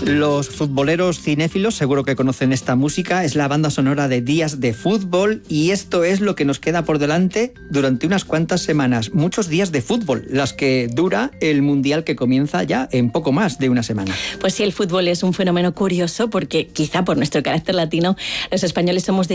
Los futboleros cinéfilos seguro que conocen esta música, es la banda sonora de Días de Fútbol y esto es lo que nos queda por delante durante unas cuantas semanas. Muchos días de fútbol, las que dura el Mundial que comienza ya en poco más de una semana. Pues sí, el fútbol es un fenómeno curioso porque quizá por nuestro carácter latino los españoles somos de